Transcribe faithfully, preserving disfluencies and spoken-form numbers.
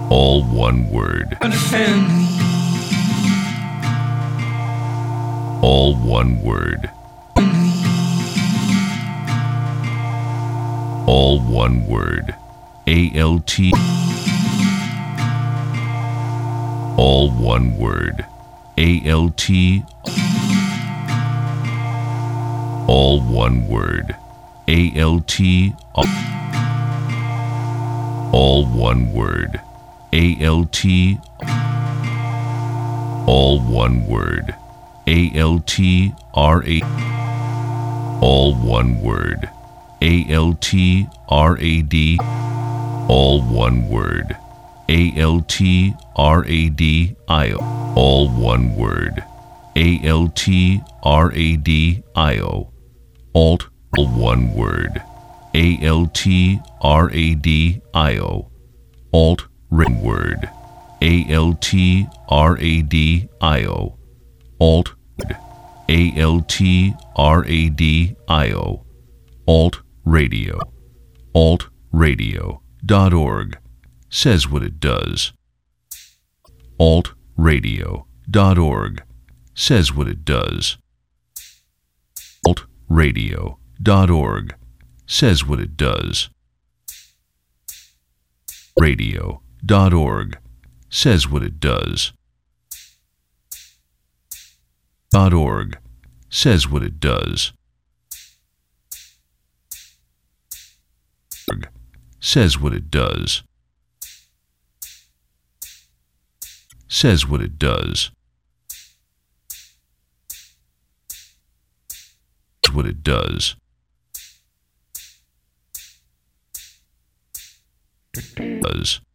All one word. All one word. All one word. A L T. All one word. A L T. All one word. A L T. All one word. A L T. All one word. A L T R A. All one word. A L T R A D. All one word. A L T R A D I O. All one word. A L T R A D I O. Alt. All one word. A L T R A D I O. Alt. Written word. A L T R A D I O. Alt. A L T R A D I O. Alt Radio. Alt radio dot org says what it does. Alt radio dot org says what it does. Alt radio dot org says what it does. Radio dot org says what it does. Dot org says what it does. Says what it does. Says what it does. What it does. Does.